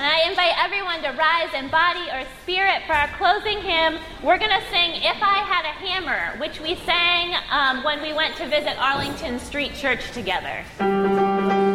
I invite everyone to rise in body or spirit for our closing hymn. We're going to sing If I Had a Hammer, which we sang when we went to visit Arlington Street Church together.